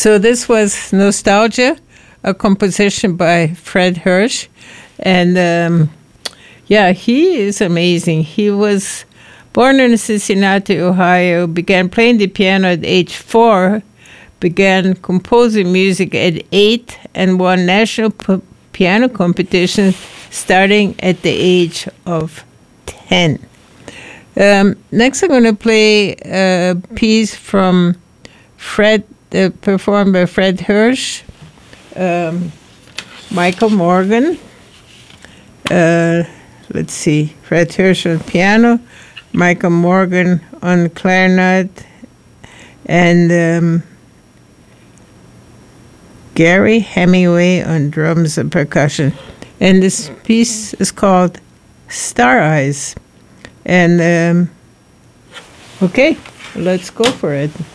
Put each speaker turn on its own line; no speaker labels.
So this was Nostalgia, a composition by Fred Hirsch. And he is amazing. He was born in Cincinnati, Ohio, began playing the piano at age 4, began composing music at 8, and won national piano competitions starting at the age of 10. Next, I'm going to play a piece from performed by Fred Hirsch, Michael Morgan. Let's see, Fred Hirsch on piano, Michael Morgan on clarinet, and Gary Hemingway on drums and percussion. And this piece is called Star Eyes. And okay, let's go for it.